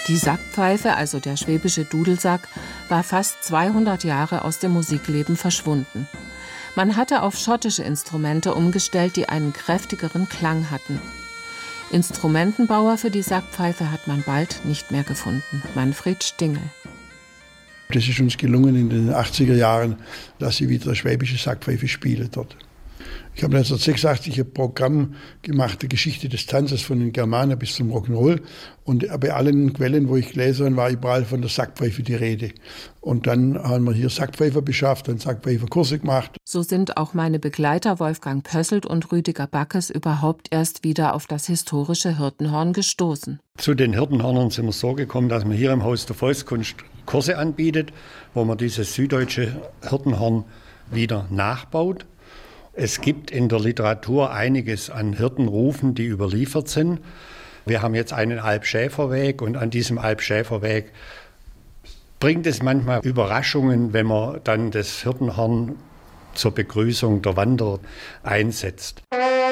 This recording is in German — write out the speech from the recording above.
Die Sackpfeife, also der schwäbische Dudelsack, war fast 200 Jahre aus dem Musikleben verschwunden. Man hatte auf schottische Instrumente umgestellt, die einen kräftigeren Klang hatten. Instrumentenbauer für die Sackpfeife hat man bald nicht mehr gefunden. Manfred Stingel. Das ist uns gelungen in den 80er Jahren, dass sie wieder schwäbische Sackpfeife spielen dort. Ich habe 1986 ein Programm gemacht, die Geschichte des Tanzes von den Germanen bis zum Rock'n'Roll. Und bei allen Quellen, wo ich gelesen habe, war überall von der Sackpfeife die Rede. Und dann haben wir hier Sackpfeifer beschafft, dann Sackpfeiferkurse gemacht. So sind auch meine Begleiter Wolfgang Pösselt und Rüdiger Backes überhaupt erst wieder auf das historische Hirtenhorn gestoßen. Zu den Hirtenhörnern sind wir so gekommen, dass man hier im Haus der Volkskunst Kurse anbietet, wo man dieses süddeutsche Hirtenhorn wieder nachbaut. Es gibt in der Literatur einiges an Hirtenrufen, die überliefert sind. Wir haben jetzt einen Alp-Schäfer-Weg und an diesem Alp-Schäfer-Weg bringt es manchmal Überraschungen, wenn man dann das Hirtenhorn zur Begrüßung der Wanderer einsetzt.